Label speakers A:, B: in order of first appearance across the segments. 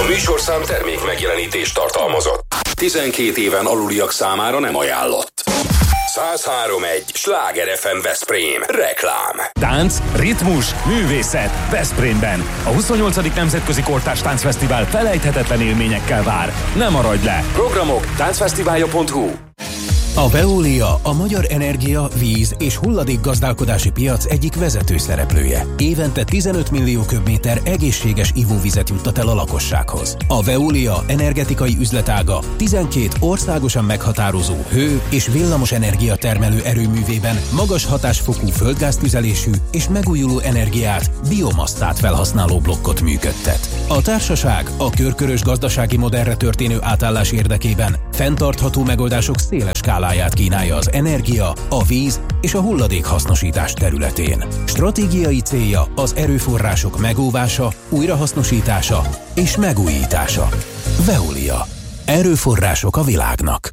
A: műsorszám termék megjelenítést tartalmazott. 12 éven aluliak számára nem ajánlott. 103.1 Sláger FM Veszprém. Reklám.
B: Tánc, ritmus, művészet Veszprémben. A 28. Nemzetközi Kortárs Táncfesztivál felejthetetlen élményekkel vár. Ne maradj le! Programok táncfesztiválja.hu.
C: A Veolia a magyar energia, víz és hulladékgazdálkodási piac egyik vezető szereplője. Évente 15 millió köbméter egészséges ivóvizet juttat el a lakossághoz. A Veolia energetikai üzletága 12 országosan meghatározó hő- és villamos energia termelő erőművében magas hatásfokú földgáztüzelésű és megújuló energiát, biomasztát felhasználó blokkot működtet. A társaság a körkörös gazdasági modellre történő átállás érdekében fenntartható megoldások széles skáláját kínálja az energia, a víz és a hulladék hasznosítás területén. Stratégiai célja az erőforrások megóvása, újrahasznosítása és megújítása. Veolia. Erőforrások a világnak.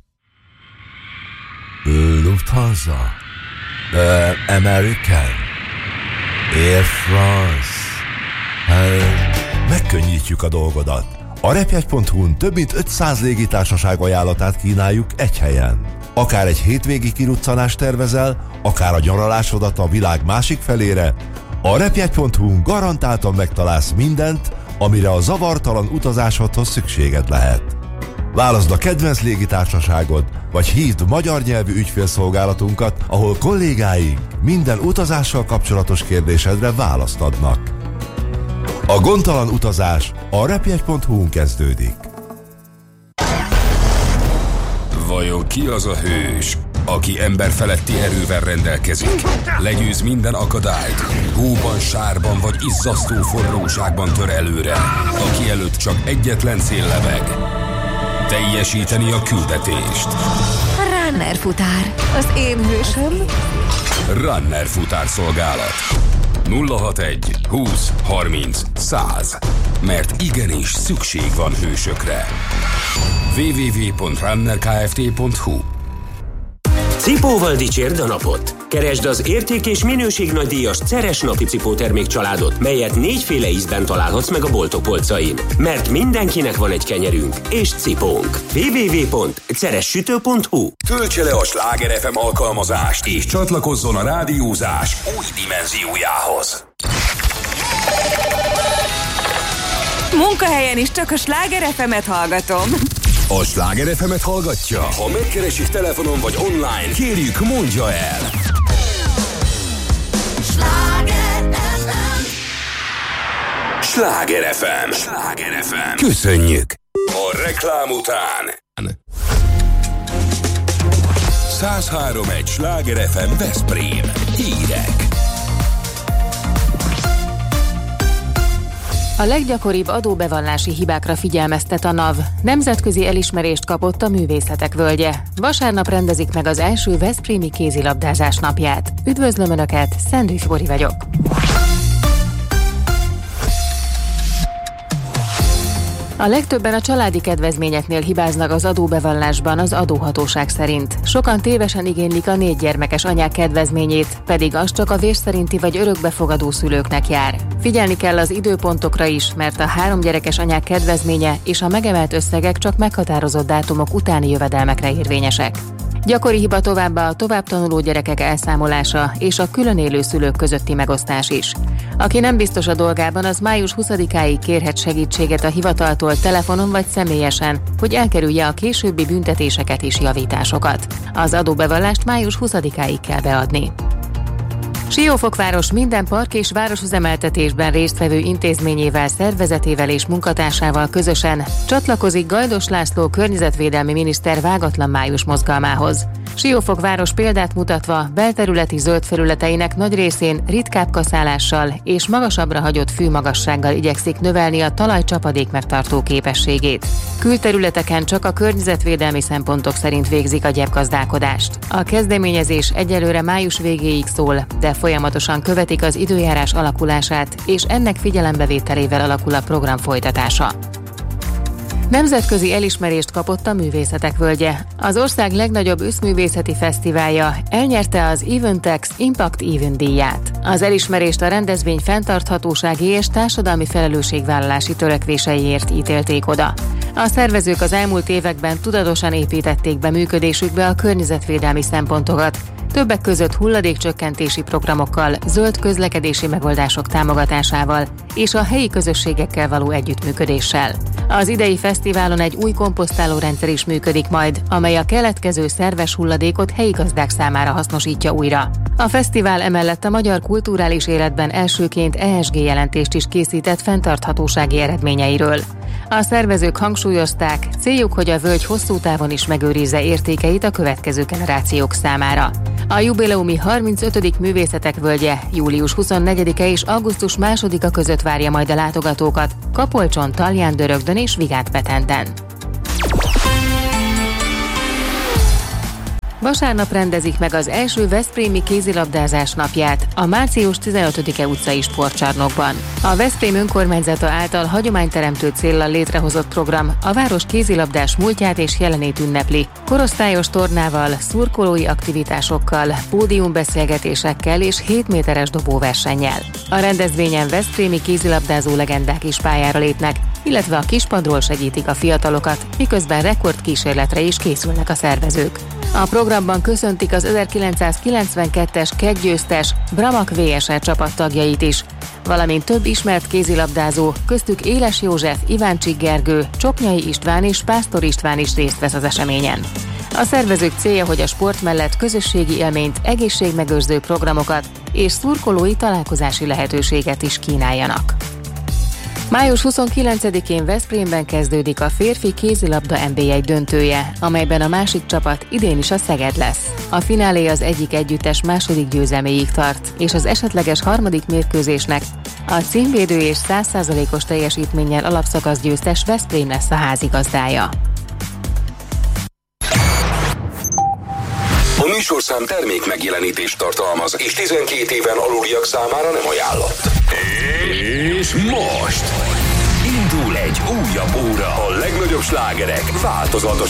D: Lufthansa, American, Air France. Megkönnyítjük a dolgodat. A repjegy.hu-n több mint 500 légitársaság ajánlatát kínáljuk egy helyen. Akár egy hétvégi kiruccanást tervezel, akár a nyaralásodat a világ másik felére, a repjegy.hu-n garantáltan megtalálsz mindent, amire a zavartalan utazásodhoz szükséged lehet. Válaszd a kedvenc légitársaságod, vagy hívd magyar nyelvű ügyfélszolgálatunkat, ahol kollégáink minden utazással kapcsolatos kérdésedre választ adnak. A gondtalan utazás a repjegy.hu-n kezdődik.
A: Vajon ki az a hős, aki emberfeletti erővel rendelkezik? Legyőz minden akadályt, hóban, sárban vagy izzasztó forróságban tör előre, aki előtt csak egyetlen cél lebeg. Teljesíteni a küldetést.
E: Runner futár, az én hősöm.
A: Runner futár szolgálat. 061 20 30 100. Mert igenis szükség van hősökre. www.runnerkft.hu.
F: Cipóval dicsérd a napot! Keresd az érték és minőség nagydíjas Ceres napi cipótermék családot, melyet 4 féle ízben találhatsz meg a boltok polcain. Mert mindenkinek van egy kenyerünk és cipónk. www.ceressütő.hu.
A: Töltse le a Sláger FM alkalmazást és csatlakozzon a rádiózás új dimenziójához.
E: Munkahelyen is csak a Sláger FM-et hallgatom.
A: A Sláger FM-et hallgatja? Ha megkeresik telefonon vagy online, kérjük, mondja el!
G: Sláger FM.
A: Sláger FM. Sláger FM. Köszönjük! A reklám után 103.1 Sláger FM Veszprém. Hírek.
H: A leggyakoribb adóbevallási hibákra figyelmeztet a NAV. Nemzetközi elismerést kapott a Művészetek Völgye. Vasárnap rendezik meg az első veszprémi kézilabdázás napját. Üdvözlöm Önöket, Szendrich Bori vagyok. A legtöbben a családi kedvezményeknél hibáznak az adóbevallásban az adóhatóság szerint. Sokan tévesen igénylik a 4 gyermekes anyák kedvezményét, pedig az csak a vér szerinti vagy örökbefogadó szülőknek jár. Figyelni kell az időpontokra is, mert a 3 gyerekes anyák kedvezménye és a megemelt összegek csak meghatározott dátumok utáni jövedelmekre érvényesek. Gyakori hiba továbbá a továbbtanuló gyerekek elszámolása és a külön élő szülők közötti megosztás is. Aki nem biztos a dolgában, az május 20-áig kérhet segítséget a hivataltól telefonon vagy személyesen, hogy elkerülje a későbbi büntetéseket és javításokat. Az adóbevallást május 20-áig kell beadni. Siófokváros minden park és városüzemeltetésben résztvevő intézményével, szervezetével és munkatársával közösen csatlakozik Gajdos László környezetvédelmi miniszter vágatlan május mozgalmához. Siófokváros példát mutatva belterületi zöld felületeinek nagy részén ritkább kaszálással és magasabbra hagyott fűmagassággal igyekszik növelni a talaj csapadék megtartó képességét. Külterületeken csak a környezetvédelmi szempontok szerint végzik a gyepgazdálkodást. A kezdeményezés egyelőre május végéig szól, de folyamatosan követik az időjárás alakulását, és ennek figyelembevételével alakul a program folytatása. Nemzetközi elismerést kapott a Művészetek Völgye. Az ország legnagyobb összművészeti fesztiválja elnyerte az Eventex Impact Event díját. Az elismerést a rendezvény fenntarthatósági és társadalmi felelősségvállalási törekvéseiért ítélték oda. A szervezők az elmúlt években tudatosan építették be működésükbe a környezetvédelmi szempontokat, többek között hulladékcsökkentési programokkal, zöld közlekedési megoldások támogatásával és a helyi közösségekkel való együttműködéssel. Az idei fesztiválon egy új komposztáló rendszer is működik majd, amely a keletkező szerves hulladékot helyi gazdák számára hasznosítja újra. A fesztivál emellett a magyar kulturális életben elsőként ESG jelentést is készített fenntarthatósági eredményeiről. A szervezők hangsúlyozták, céljuk, hogy a völgy hosszú távon is megőrizze értékeit a következő generációk számára. A jubileumi 35. Művészetek Völgye július 24-e és augusztus 2-a között várja majd a látogatókat Kapolcson, Talján-Dörögdön és Vigád-Petenden. Vasárnap rendezik meg az első veszprémi kézilabdázás napját a március 15-e utcai sportcsarnokban. A Veszprém önkormányzata által hagyományteremtő céllal létrehozott program a város kézilabdás múltját és jelenét ünnepli, korosztályos tornával, szurkolói aktivitásokkal, pódiumbeszélgetésekkel és 7 méteres dobóversennyel. A rendezvényen veszprémi kézilabdázó legendák is pályára lépnek, illetve a kispadról segítik a fiatalokat, miközben rekordkísérletre is készülnek a szervezők. A programban köszöntik az 1992-es kettgyőztes Bramak VSR csapattagjait is, valamint több ismert kézilabdázó, köztük Éles József, Iváncsik Gergő, Csoknyai István és Pásztor István is részt vesz az eseményen. A szervezők célja, hogy a sport mellett közösségi élményt, egészségmegőrző programokat és szurkolói találkozási lehetőséget is kínáljanak. Május 29-én Veszprémben kezdődik a férfi kézilabda NB1 döntője, amelyben a másik csapat idén is a Szeged lesz. A finálé az egyik együttes második győzelméig tart, és az esetleges harmadik mérkőzésnek a címvédő és 100%-os teljesítménnyel alapszakasz győztes Veszprém lesz a házigazdája.
A: A műsorszám termék megjelenítést tartalmaz, és 12 éven aluliak számára nem ajánlott. És most indul egy újabb óra. A legnagyobb slágerek változatos